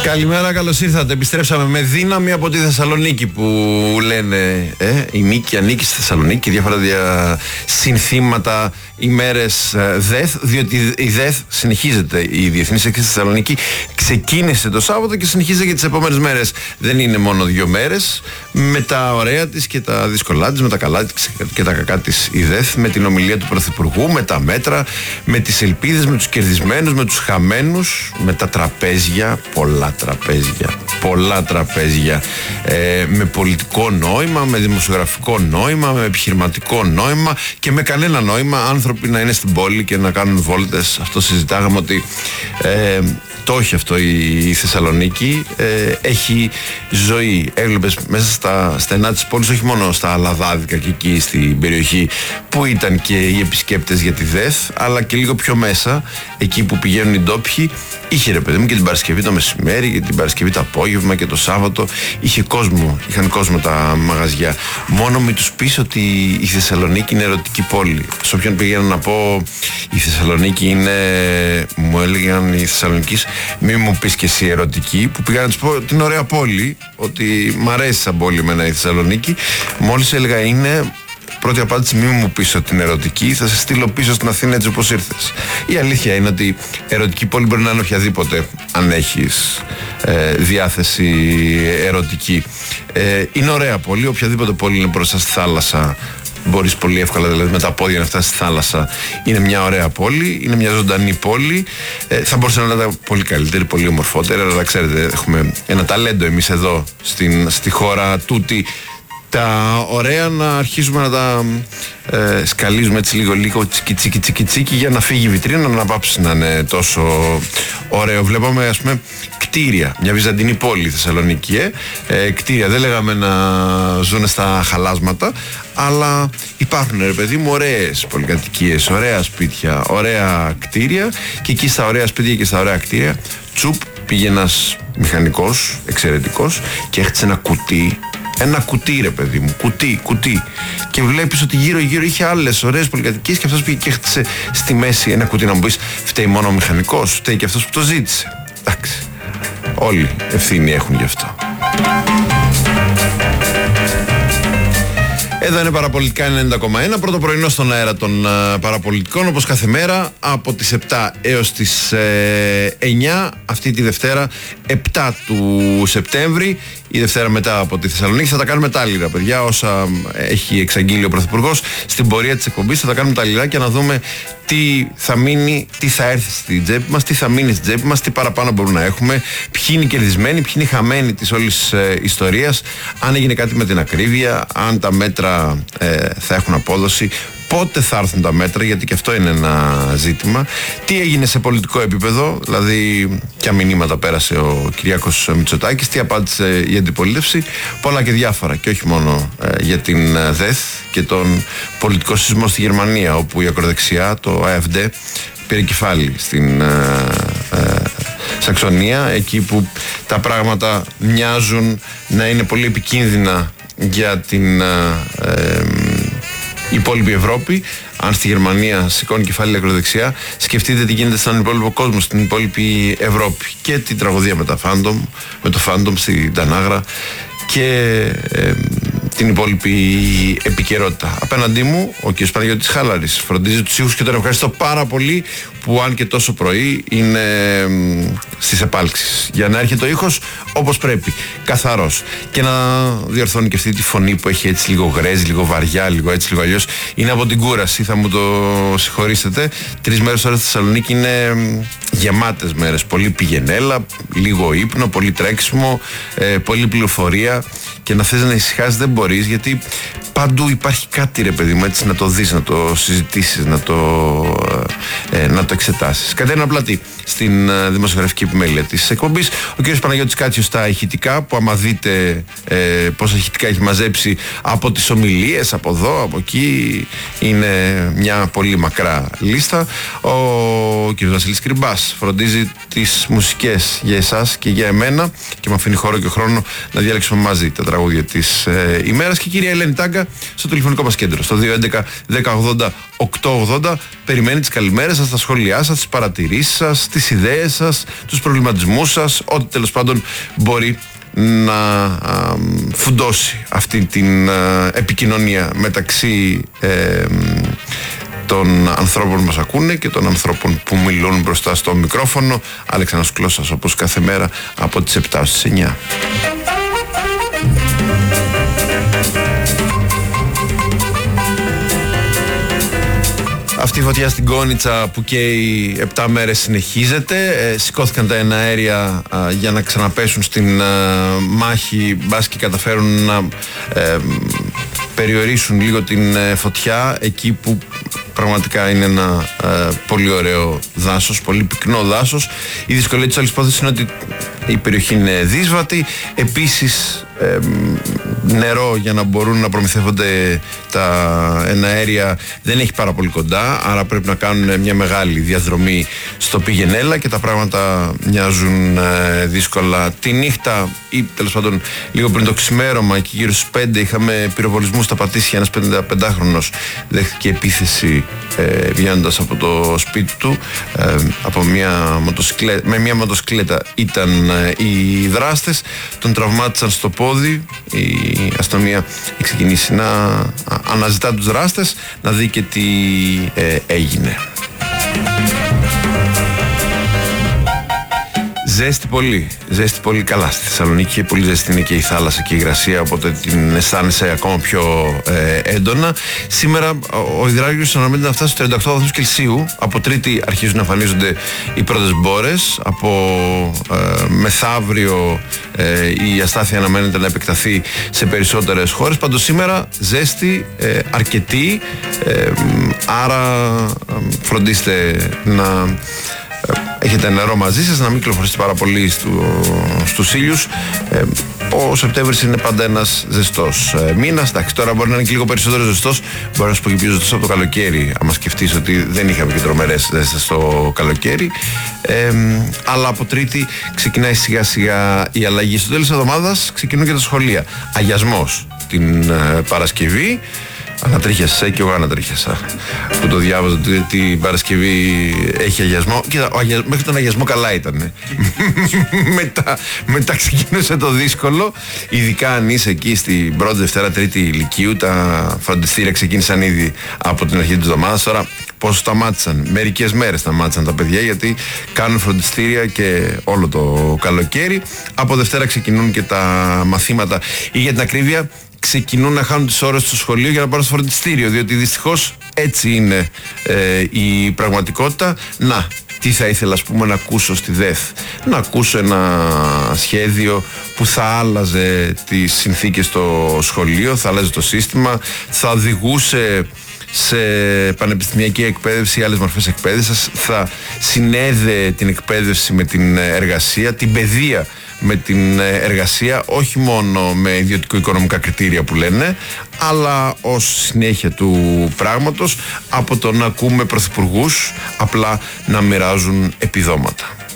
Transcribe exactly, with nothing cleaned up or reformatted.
Καλημέρα, καλώς ήρθατε. Επιστρέψαμε με δύναμη από τη Θεσσαλονίκη που λένε ε, η νίκη ανήκει στη Θεσσαλονίκη. Διάφορα δια συνθήματα, ημέρες ε, ΔΕΘ, διότι η ΔΕΘ συνεχίζεται. Η Διεθνής Έκθεση στη Θεσσαλονίκη ξεκίνησε το Σάββατο και συνεχίζεται και τις επόμενες μέρες. Δεν είναι μόνο δύο μέρες. Με τα ωραία της και τα δύσκολά της, με τα καλά της και τα κακά της η ΔΕΘ, με την ομιλία του Πρωθυπουργού, με τα μέτρα, με τις ελπίδες, με τους κερδισμένους, με τους χαμένους, με τα τραπέζια, πολλά τραπέζια, πολλά τραπέζια, ε, με πολιτικό νόημα, με δημοσιογραφικό νόημα, με επιχειρηματικό νόημα και με κανένα νόημα άνθρωποι να είναι στην πόλη και να κάνουν βόλτες. Αυτό συζητάγαμε ότι ε, το έχει αυτό η, η Θεσσαλονίκη, ε, έχει ζωή. Έβλεπες μέσα στα στενά της πόλης, όχι μόνο στα λαδάδικα και εκεί στην περιοχή που ήταν και οι επισκέπτες για τη ΔΕΘ, αλλά και λίγο πιο μέσα, εκεί που πηγαίνουν οι ντόπιοι. Είχε ρε παιδί μου και την Παρασκευή το μεσημέρι και την Παρασκευή το απόγευμα και το Σάββατο. Είχε κόσμο, είχαν κόσμο τα μαγαζιά. Μόνο μην τους πεις ότι η Θεσσαλονίκη είναι ερωτική πόλη. Σε όποιον πήγαινα να πω η Θεσσαλονίκη είναι, μου έλεγαν οι Θεσσαλονικείς, μην μου πεις και εσύ ερωτική, που πήγα να τους πω ότι είναι ωραία πόλη, ότι μ' αρέσει σαν πόλη εμένα η Θεσσαλονίκη. Μόλις έλεγα είναι, πρώτη απάντηση, μην μου πεις ότι είναι ερωτική, θα σε στείλω πίσω στην Αθήνα έτσι όπως ήρθες. Η αλήθεια είναι ότι ερωτική πόλη μπορεί να είναι οποιαδήποτε, αν έχεις ε, διάθεση ερωτική. Ε, είναι ωραία πόλη, οποιαδήποτε πόλη είναι μπροστά στη θάλασσα. Μπορείς πολύ εύκολα δηλαδή με τα πόδια να φτάσεις στη θάλασσα. Είναι μια ωραία πόλη, είναι μια ζωντανή πόλη. Ε, θα μπορούσε να είναι πολύ καλύτερη, πολύ ομορφότερη, αλλά ξέρετε, έχουμε ένα ταλέντο εμείς εδώ στην, στη χώρα τούτη. Τα ωραία να αρχίσουμε να τα ε, σκαλίζουμε έτσι λίγο λίγο τσίκι τσίκι τσίκι τσίκι για να φύγει η βιτρίνα, να πάψει να είναι τόσο ωραίο. Βλέπαμε ας πούμε κτίρια, μια βυζαντινή πόλη Θεσσαλονίκη, ε, ε, κτίρια, δεν λέγαμε να ζουν στα χαλάσματα, αλλά υπάρχουν ρε παιδί μου ωραίες πολυκατοικίες, ωραία σπίτια, ωραία κτίρια, και εκεί στα ωραία σπίτια και στα ωραία κτίρια τσουπ πήγε ένας μηχανικός εξαιρετικός και έχτισε ένα κουτί. Ένα κουτί ρε παιδί μου, κουτί, κουτί. Και βλέπεις ότι γύρω γύρω είχε άλλες ωραίες πολυκατοικίες και αυτός πήγε και έχτισε στη μέση ένα κουτί. Να μου πεις, φταίει μόνο ο μηχανικός, φταίει και αυτός που το ζήτησε. Εντάξει, όλοι ευθύνη έχουν γι' αυτό. Εδώ είναι Παραπολιτικά ενενήντα κόμμα ένα, πρώτο πρωινό στον αέρα των uh, παραπολιτικών, όπως κάθε μέρα από τις επτά έως τις uh, εννιά, αυτή τη Δευτέρα επτά του Σεπτέμβρη, η Δευτέρα μετά από τη Θεσσαλονίκη. Θα τα κάνουμε τα άλλα, παιδιά, όσα έχει εξαγγείλει ο Πρωθυπουργός στην πορεία της εκπομπής. Θα τα κάνουμε τα λιγάκια να δούμε τι θα μείνει, τι θα έρθει στην τσέπη μας, τι θα μείνει στην τσέπη μας, τι παραπάνω μπορούμε να έχουμε, ποιοι είναι οι κερδισμένοι, ποιοι είναι οι χαμένοι της όλης ε, ιστορίας, αν έγινε κάτι με την ακρίβεια, αν τα μέτρα ε, θα έχουν απόδοση, πότε θα έρθουν τα μέτρα, γιατί και αυτό είναι ένα ζήτημα. Τι έγινε σε πολιτικό επίπεδο, δηλαδή ποια μηνύματα πέρασε ο Κυριάκος Μητσοτάκης, τι απάντησε η αντιπολίτευση, πολλά και διάφορα, και όχι μόνο ε, για την ΔΕΘ και τον πολιτικό σεισμό στη Γερμανία, όπου η ακροδεξιά, το AfD, πήρε κεφάλι στην ε, ε, Σαξονία, εκεί που τα πράγματα μοιάζουν να είναι πολύ επικίνδυνα για την ε, ε, η υπόλοιπη Ευρώπη. Αν στη Γερμανία σηκώνει κεφάλι η ακροδεξιά, σκεφτείτε τι γίνεται στον υπόλοιπο κόσμο, στην υπόλοιπη Ευρώπη. Και την τραγωδία με, τα Phantom, με το Phantom στην Τανάγρα και ε, την υπόλοιπη επικαιρότητα. Απέναντί μου ο κ. Παναγιώτης Χάλαρης φροντίζει τους ήχους και τον ευχαριστώ πάρα πολύ που αν και τόσο πρωί είναι στις επάλξεις για να έρχεται ο ήχος όπως πρέπει, καθαρός, και να διορθώνει και αυτή τη φωνή που έχει έτσι λίγο γρέζι, λίγο βαριά, λίγο έτσι, λίγο αλλιώς. Είναι από την κούραση, θα μου το συγχωρήσετε. Τρεις μέρες τώρα στη Θεσσαλονίκη είναι γεμάτες μέρες, πολύ πηγενέλα, λίγο ύπνο, πολύ τρέξιμο, ε, πολύ πληροφορία, και να θες να ησυχάσεις δεν μπορείς, γιατί παντού υπάρχει κάτι ρε παιδί μου, έτσι, να το δεις, να το συζητήσεις, να το, ε, να το εξετάσεις. Κατερίνα Πλατή στην ε, δημοσιογραφική επιμέλεια της εκπομπής, ο κ. Παναγιώτης Κάτσιος στα ηχητικά, που άμα δείτε ε, πόσα ηχητικά έχει μαζέψει από τις ομιλίες, από εδώ, από εκεί, είναι μια πολύ μακρά λίστα. Ο κ. Βασίλης Κρυμπάς φροντίζει τις μουσικές για εσάς και για εμένα και με αφήνει χώρο και χρόνο να διάλεξουμε μαζί τα τραγούδια της ε, ημέρας, και η κυρία Ελένη Τάγκα στο τηλεφωνικό μας κέντρο, στο δύο έντεκα δέκα ογδόντα οκτακόσια ογδόντα. Περιμένει τις καλημέρες σας, τα σχόλιά σας, τις παρατηρήσεις σας, τις ιδέες σας, τους προβληματισμούς σας, ό,τι τέλος πάντων μπορεί να α, φουντώσει αυτή την α, επικοινωνία μεταξύ ε, των ανθρώπων που μας ακούνε και των ανθρώπων που μιλούν μπροστά στο μικρόφωνο. Αλέξανδρος Κλώσσας, όπως κάθε μέρα από τις επτά στις εννιά. Αυτή η φωτιά στην Κόνιτσα που καίει επτά μέρες συνεχίζεται. Ε, σηκώθηκαν τα εναέρια α, για να ξαναπέσουν στην α, μάχη, μπας και καταφέρουν να ε, περιορίσουν λίγο την ε, φωτιά εκεί που πραγματικά είναι ένα ε, πολύ ωραίο δάσος, πολύ πυκνό δάσος. Η δυσκολία της όλης υπόθεσης είναι ότι η περιοχή είναι δύσβατη. Επίσης ε, νερό για να μπορούν να προμηθεύονται τα εναέρια δεν έχει πάρα πολύ κοντά, άρα πρέπει να κάνουν μια μεγάλη διαδρομή στο πήγαινέλα και τα πράγματα μοιάζουν ε, δύσκολα. Τη νύχτα ή τέλος πάντων λίγο πριν το ξημέρωμα, εκεί γύρω στις πέντε, είχαμε πυροβολισμούς στα Πατήσια. Ένας πενταπεντάχρονος δέχτηκε επίθεση ε, βγαίνοντας από το σπίτι του ε, από μια μοτοσυκλέτα, με μια μοτοσυκλέτα ήταν ε, οι δράστες, τον τραυμάτισαν στο πόδι. Η αστυνομία έχει ξεκινήσει να αναζητά τους δράστες, να δει και τι ε, έγινε. Ζέστη πολύ, ζέστη πολύ καλά στη Θεσσαλονίκη, πολύ ζέστη είναι και η θάλασσα και η υγρασία, οπότε την αισθάνεσαι ακόμα πιο ε, έντονα. Σήμερα ο υδράργυρος αναμένεται να φτάσει στους τριάντα οκτώ βαθμούς Κελσίου. Από Τρίτη αρχίζουν να εμφανίζονται οι πρώτες μπόρες. Από ε, μεθαύριο ε, η αστάθεια αναμένεται να επεκταθεί σε περισσότερες χώρες. Πάντως σήμερα ζέστη ε, αρκετή, ε, άρα ε, φροντίστε να έχετε νερό μαζί σας, να μην κυκλοφορήσετε πάρα πολύ στου, στους ήλιους. Ε, ο Σεπτέμβρης είναι πάντα ένας ζεστός ε, μήνας. Εντάξει, τώρα μπορεί να είναι και λίγο περισσότερο ζεστός. Μπορεί να σου πω και πιο ζεστός από το καλοκαίρι, άμα σκεφτείς ότι δεν είχαμε και τρομερές ζέστες το καλοκαίρι. Ε, αλλά από Τρίτη ξεκινάει σιγά σιγά η αλλαγή. Στο τέλος της εβδομάδας ξεκινούν και τα σχολεία. Αγιασμός την ε, Παρασκευή. Ανατρίχιασα και εγώ ανατρίχιασα που το διάβαζα ότι την Παρασκευή έχει αγιασμό. Κοίτα, ο αγιασ... μέχρι τον αγιασμό καλά ήταν. μετά, μετά ξεκίνησε το δύσκολο. Ειδικά αν είσαι εκεί στην πρώτη, Δευτέρα, Τρίτη Λυκείου. Τα φροντιστήρια ξεκίνησαν ήδη από την αρχή της εβδομάδας. Τώρα πώς σταμάτησαν? Μερικές μέρες σταμάτησαν τα παιδιά, γιατί κάνουν φροντιστήρια και όλο το καλοκαίρι. Από Δευτέρα ξεκινούν και τα μαθήματα, ή για την ακρίβεια ξεκινούν να χάνουν τις ώρες στο σχολείο για να πάρουν στο φροντιστήριο, διότι δυστυχώς έτσι είναι ε, η πραγματικότητα. Να, τι θα ήθελα ας πούμε να ακούσω στη ΔΕΘ? Να ακούσω ένα σχέδιο που θα άλλαζε τις συνθήκες στο σχολείο, θα άλλαζε το σύστημα, θα οδηγούσε σε πανεπιστημιακή εκπαίδευση ή άλλες μορφές εκπαίδευσης, θα συνέδε την εκπαίδευση με την εργασία, την παιδεία με την εργασία, όχι μόνο με ιδιωτικο-οικονομικά κριτήρια που λένε, αλλά ως συνέχεια του πράγματος, από το να ακούμε πρωθυπουργούς απλά να μοιράζουν επιδόματα.